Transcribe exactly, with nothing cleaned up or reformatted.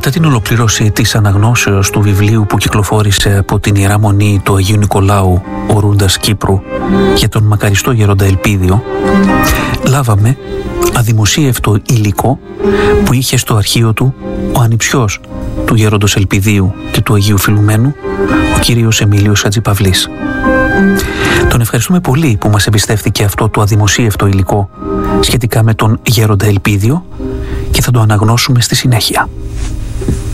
Κατά την ολοκλήρωση της αναγνώσεως του βιβλίου που κυκλοφόρησε από την Ιερά Μονή του Αγίου Νικολάου Ορούντας Κύπρου για τον μακαριστό γέροντα Ελπίδιο, λάβαμε αδημοσίευτο υλικό που είχε στο αρχείο του ο ανιψιός του γέροντος Ελπιδίου και του Αγίου Φιλουμένου, ο κύριος Εμίλιος Ατζιπαυλής. Τον ευχαριστούμε πολύ που μας εμπιστεύτηκε αυτό το αδημοσίευτο υλικό σχετικά με τον γέροντα Ελπίδιο και θα το αναγνώσουμε στη συνέχεια.